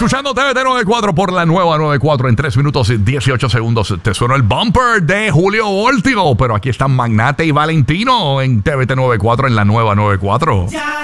escuchando TVT 94 por la nueva 94 en 3 minutos y 18 segundos. Te suena el bumper de Julio Voltio, pero aquí están Magnate y Valentino en TVT 94 en la nueva 94.